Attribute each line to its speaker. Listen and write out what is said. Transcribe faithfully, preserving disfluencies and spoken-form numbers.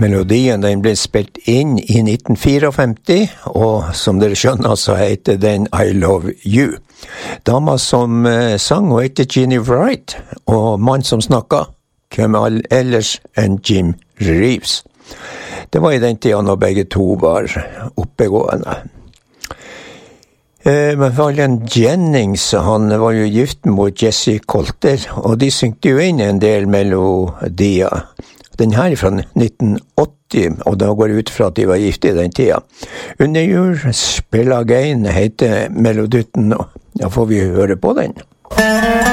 Speaker 1: Melodien den ble spilt inn i nitten femtifire, og som dere skjønner så heter den I Love You. Dama som uh, sang, hun heter Jeannie Wright, og mann som snakket, hvem ellers enn Jim Reeves. Det var i den tiden når begge to var oppegående. Uh, men Valjen Jennings, han var jo gift mot Jesse Coulter, og de syngte jo inn en del melodier. Den her er fra nitten åtti, og da går det ut fra at de var gift i den tiden. Under jul spiller Again heter melodytten, og da får vi høre på den.